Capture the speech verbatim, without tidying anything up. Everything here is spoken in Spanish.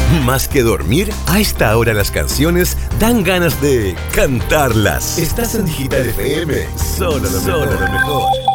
Más que dormir, a esta hora las canciones dan ganas de cantarlas. Estás en Digital F M, solo lo mejor. Solo lo mejor.